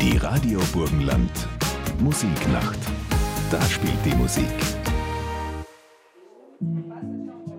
Die Radio Burgenland Musiknacht. Da spielt die Musik.